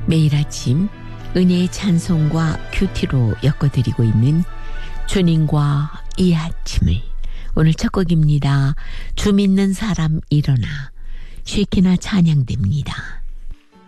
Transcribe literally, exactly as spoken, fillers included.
매일 아침 은혜의 찬송과 큐티로 엮어드리고 있는 주님과 이 아침을, 오늘 첫 곡입니다. 주 믿는 사람 일어나, 쉐키나 찬양됩니다.